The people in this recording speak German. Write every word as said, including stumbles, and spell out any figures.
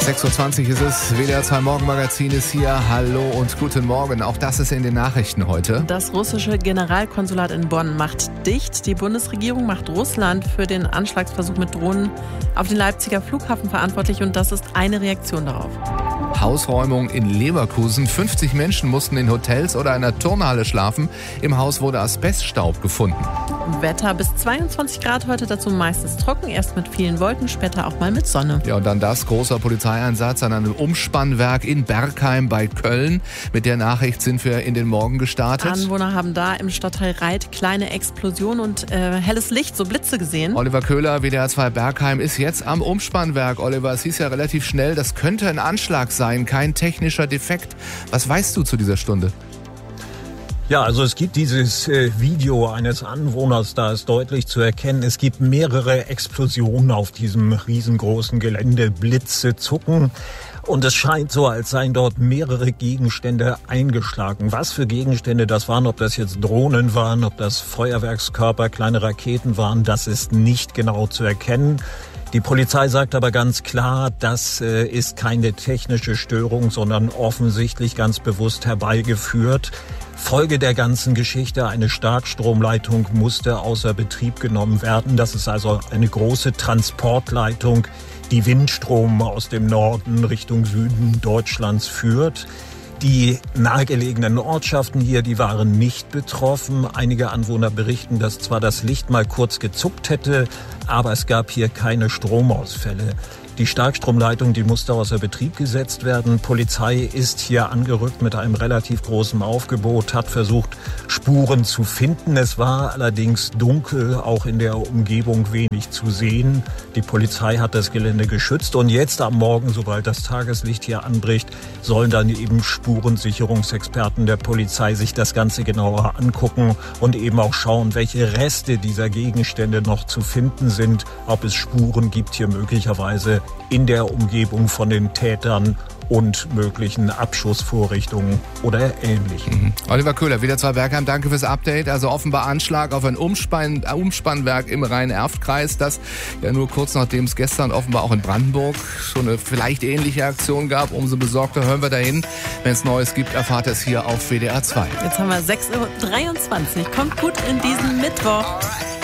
sechs Uhr zwanzig ist es, W D R zwei Morgenmagazin ist hier. Hallo und guten Morgen. Auch das ist in den Nachrichten heute. Das russische Generalkonsulat in Bonn macht dicht. Die Bundesregierung macht Russland für den Anschlagsversuch mit Drohnen auf den Leipziger Flughafen verantwortlich und das ist eine Reaktion darauf. Hausräumung in Leverkusen. fünfzig Menschen mussten in Hotels oder einer Turnhalle schlafen. Im Haus wurde Asbeststaub gefunden. Wetter bis zweiundzwanzig Grad heute, dazu meistens trocken, erst mit vielen Wolken, später auch mal mit Sonne. Ja, und dann das, großer Polizeieinsatz an einem Umspannwerk in Bergheim bei Köln. Mit der Nachricht sind wir in den Morgen gestartet. Anwohner haben da im Stadtteil Reit kleine Explosionen und äh, helles Licht, so Blitze gesehen. Oliver Köhler, W D R zwei Bergheim, ist jetzt am Umspannwerk. Oliver, es hieß ja relativ schnell, das könnte ein Anschlag sein, kein technischer Defekt. Was weißt du zu dieser Stunde? Ja, also es gibt dieses äh, Video eines Anwohners, da ist deutlich zu erkennen, es gibt mehrere Explosionen auf diesem riesengroßen Gelände, Blitze zucken und es scheint so, als seien dort mehrere Gegenstände eingeschlagen. Was für Gegenstände das waren, ob das jetzt Drohnen waren, ob das Feuerwerkskörper, kleine Raketen waren, das ist nicht genau zu erkennen. Die Polizei sagt aber ganz klar, das äh, ist keine technische Störung, sondern offensichtlich ganz bewusst herbeigeführt. Folge der ganzen Geschichte, eine Starkstromleitung musste außer Betrieb genommen werden. Das ist also eine große Transportleitung, die Windstrom aus dem Norden Richtung Süden Deutschlands führt. Die nahegelegenen Ortschaften hier, die waren nicht betroffen. Einige Anwohner berichten, dass zwar das Licht mal kurz gezuckt hätte, aber es gab hier keine Stromausfälle. Die Starkstromleitung, die musste außer Betrieb gesetzt werden. Polizei ist hier angerückt mit einem relativ großen Aufgebot, hat versucht, Spuren zu finden. Es war allerdings dunkel, auch in der Umgebung wenig zu sehen. Die Polizei hat das Gelände geschützt und jetzt am Morgen, sobald das Tageslicht hier anbricht, sollen dann eben Spurensicherungsexperten der Polizei sich das Ganze genauer angucken und eben auch schauen, welche Reste dieser Gegenstände noch zu finden sind, ob es Spuren gibt hier möglicherweise in der Umgebung von den Tätern und möglichen Abschussvorrichtungen oder Ähnlichem. Mhm. Oliver Köhler, W D R zwei Bergheim, danke fürs Update. Also offenbar Anschlag auf ein Umspann, Umspannwerk im Rhein-Erft-Kreis. Das ja nur kurz nachdem es gestern offenbar auch in Brandenburg schon eine vielleicht ähnliche Aktion gab. Umso besorgter hören wir dahin. Wenn es Neues gibt, erfahrt ihr es hier auf W D R zwei. Jetzt haben wir sechs Uhr dreiundzwanzig. Kommt gut in diesen Mittwoch.